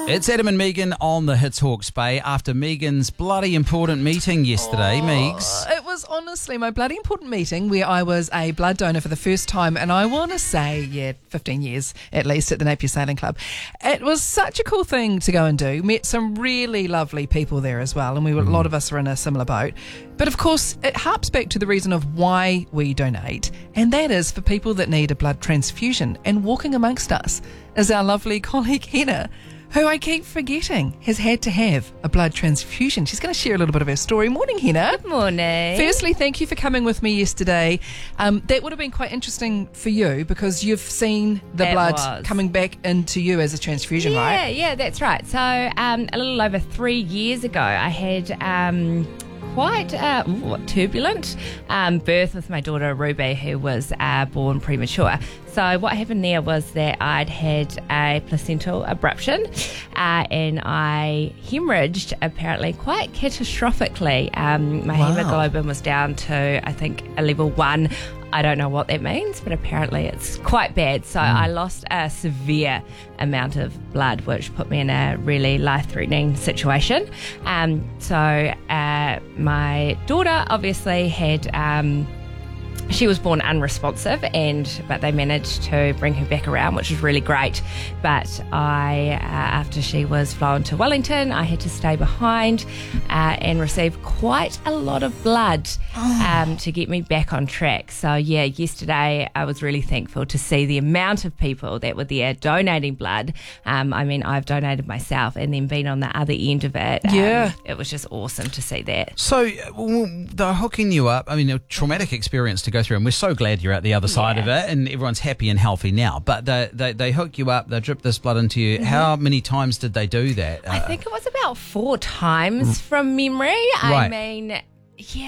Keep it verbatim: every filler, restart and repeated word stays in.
It's Adam and Megan on the Hits Hawke's Bay after Megan's bloody important meeting yesterday, Oh, Megs. It was honestly my bloody important meeting where I was a blood donor for the first time, and I want to say, yeah, fifteen years at least at the Napier Sailing Club. It was such a cool thing to go and do. Met some really lovely people there as well, and we were, a lot of us were in a similar boat. But of course, it harps back to the reason of why we donate, and that is for people that need a blood transfusion. And walking amongst us is our lovely colleague Hannah, who I keep forgetting has had to have a blood transfusion. She's going to share a little bit of her story. Morning, Hannah. Good morning. Firstly, thank you for coming with me yesterday. Um, that would have been quite interesting for you because you've seen the It blood was. coming back into you as a transfusion, yeah, right? Yeah, that's right. So um, a little over three years ago, I had um, quite uh, ooh, turbulent um, birth with my daughter Ruby, who was uh, born premature. So what happened there was that I'd had a placental abruption uh, and I hemorrhaged apparently quite catastrophically. Um, my Wow. hemoglobin was down to, I think, a level one. I don't know what that means, but apparently it's quite bad. So I lost a severe amount of blood, which put me in a really life-threatening situation. Um, so uh, my daughter obviously had... Um, She was born unresponsive, and but they managed to bring her back around, which was really great. But I, uh, after she was flown to Wellington, I had to stay behind uh, and receive quite a lot of blood um, to get me back on track. So yeah, yesterday I was really thankful to see the amount of people that were there donating blood. Um, I mean, I've donated myself, and then been on the other end of it. Um, Yeah. it was just awesome to see that. So uh, well, they're hooking you up. I mean, a traumatic experience to go through, and we're so glad you're at the other side Yeah. of it, and everyone's happy and healthy now. But they they, they hook you up, they drip this blood into you. How many times did they do that? I Uh, think it was about four times from memory. I Right. mean, yeah,